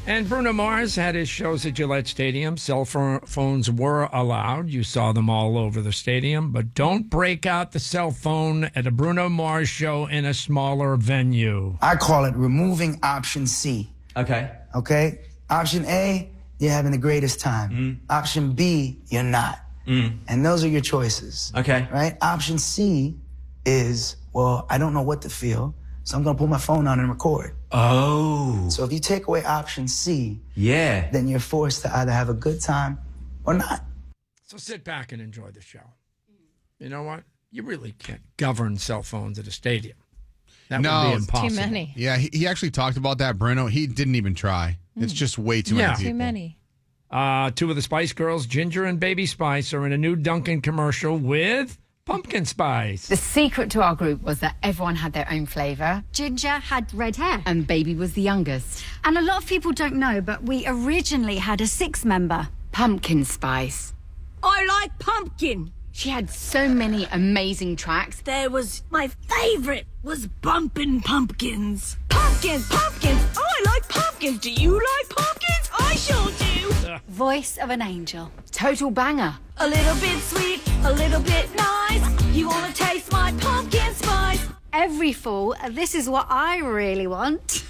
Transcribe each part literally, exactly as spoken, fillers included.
And Bruno Mars had his shows at Gillette Stadium. Cell phones were allowed. You saw them all over the stadium. But don't break out the cell phone at a Bruno Mars show in a smaller venue. I call it removing option C. Okay. Okay? Option A, you're having the greatest time. Mm. Option B, you're not. Mm. And those are your choices. Okay. Right? Option C is, well, I don't know what to feel, so I'm going to put my phone on and record. Oh. So if you take away option C, yeah, then you're forced to either have a good time or not. So sit back and enjoy the show. You know what? You really can't govern cell phones at a stadium. That no, would be impossible. Too many. Yeah, he, he actually talked about that, Bruno. He didn't even try. Mm. It's just way too yeah. many people. Too many. Uh, two of the Spice Girls, Ginger and Baby Spice, are in a new Dunkin' commercial with pumpkin spice. The secret to our group was that everyone had their own flavour. Ginger had red hair. And Baby was the youngest. And a lot of people don't know, but we originally had a six-member. Pumpkin Spice. I like pumpkin. She had so many amazing tracks. There was, my favourite was Bumpin' Pumpkins. Pumpkins, pumpkins, I like pumpkins. Do you like pumpkins? I sure do. Voice of an angel. Total banger. A little bit sweet, a little bit nice. You want to taste my pumpkin spice? Every fall, this is what I really want.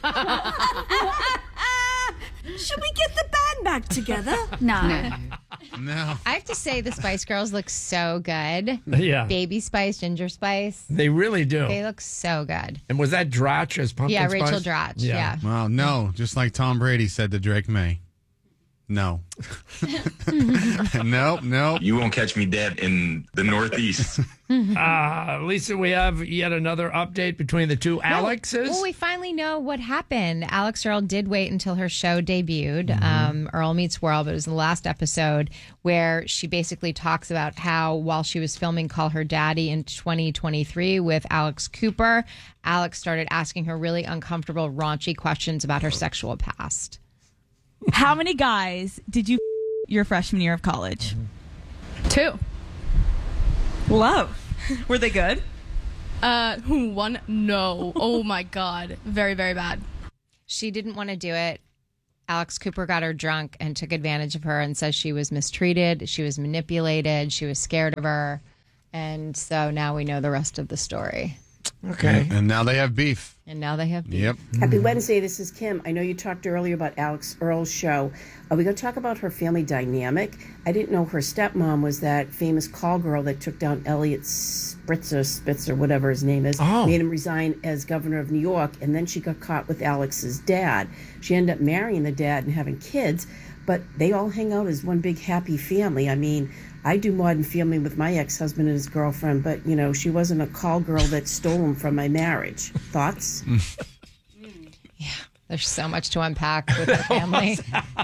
Should we get the band back together? No. No. No. I have to say the Spice Girls look so good. Yeah. Baby Spice, Ginger Spice. They really do. They look so good. And was that Dratch as pumpkin Yeah, spice? Rachel Dratch. Yeah. Well, no. Just like Tom Brady said to Drake May. No. Nope, nope. You won't catch me dead in the Northeast. uh, Lisa, we have yet another update between the two Alexes. Well, we finally know what happened. Alex Earl did wait until her show debuted, mm-hmm. um, Earl Meets World, but it was the last episode where she basically talks about how while she was filming Call Her Daddy in twenty twenty-three with Alex Cooper, Alex started asking her really uncomfortable, raunchy questions about her sexual past. How many guys did you f- your freshman year of college? Two. Love. Were they good? Uh, one? No. Oh my God. Very, very bad. She didn't want to do it. Alex Cooper got her drunk and took advantage of her and says she was mistreated, she was manipulated, she was scared of her. And so now we know the rest of the story. Okay. And now they have beef. And now they have beef. Yep. Happy Wednesday. This is Kim. I know you talked earlier about Alex Earl's show. Are we going to talk about her family dynamic? I didn't know her stepmom was that famous call girl that took down Elliot Spitzer, Spitzer, whatever his name is, oh. made him resign as governor of New York, and then she got caught with Alex's dad. She ended up marrying the dad and having kids, but they all hang out as one big happy family. I mean, I do Modern Family with my ex-husband and his girlfriend, but, you know, she wasn't a call girl that stole him from my marriage. Thoughts? Yeah, there's so much to unpack with her family.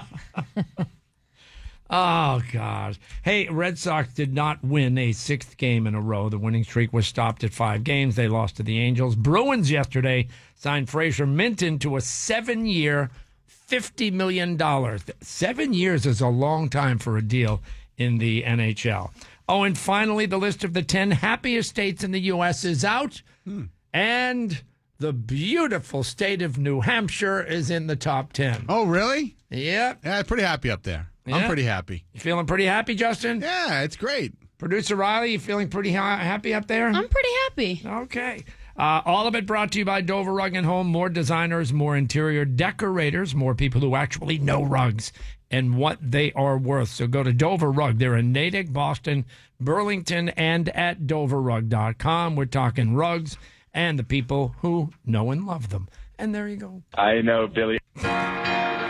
Oh, God. Hey, Red Sox did not win a sixth game in a row. The winning streak was stopped at five games. They lost to the Angels. Bruins yesterday signed Fraser Minton to a seven-year, fifty million dollars. Seven years is a long time for a deal in the N H L. Oh, and finally, the list of the ten happiest states in the U S is out. Hmm. And the beautiful state of New Hampshire is in the top ten. Oh, really? Yep. Yeah, pretty happy up there. Yeah. I'm pretty happy. You feeling pretty happy, Justin? Yeah, it's great. Producer Riley, you feeling pretty ha- happy up there? I'm pretty happy. Okay. Uh, all of it brought to you by Dover Rug and Home. More designers, more interior decorators, more people who actually know rugs and what they are worth. So go to Dover Rug. They're in Natick, Boston, Burlington, and at dover rug dot com. We're talking rugs and the people who know and love them. And there you go. I know, Billy.